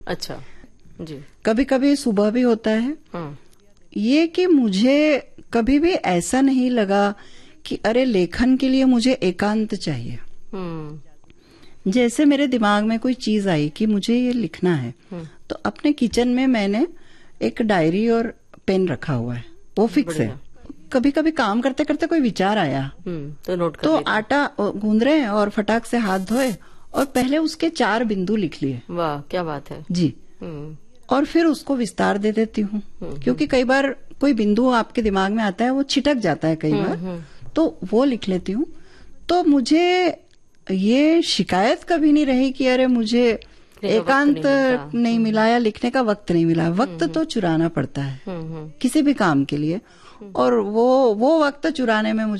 अच्छा जी। कभी कभी सुबह भी होता है। ये कि मुझे कभी भी ऐसा नहीं लगा कि अरे लेखन के लिए मुझे एकांत चाहिए। जैसे मेरे दिमाग में कोई चीज आई कि मुझे ये लिखना है, तो अपने किचन में मैंने एक डायरी और पेन रखा हुआ है, वो फिक्स है। कभी कभी काम करते करते कोई विचार आया तो नोट कर तो लेते। आटा गूंद रहे हैं और फटाक से हाथ धोए और पहले उसके 4 बिंदु लिख लिए। वाह क्या बात है जी। और फिर उसको विस्तार दे देती हूँ, क्योंकि कई बार कोई बिंदु आपके दिमाग में आता है, वो छिटक जाता है कई बार, तो वो लिख लेती हूँ। तो मुझे ये शिकायत कभी नहीं रही कि अरे मुझे एकांत नहीं मिला या लिखने का वक्त नहीं मिला। वक्त तो चुराना पड़ता है किसी भी काम के लिए, और वो वक्त चुराने में मुझे